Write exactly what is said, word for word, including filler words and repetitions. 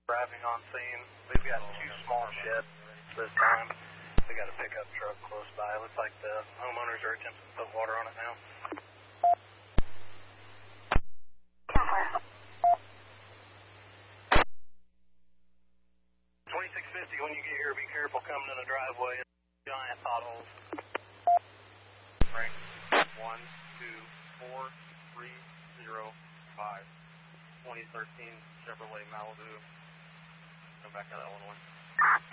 Arriving on scene. We've got two small sheds this time. We got a pickup truck close by. Looks like the homeowners are attempting to put water on it now. twenty-six fifty, when you get here, be careful coming in the driveway. Giant potholes. Frank, one, two, four, three, zero, five. twenty thirteen Chevrolet Malibu. Come back out of Illinois.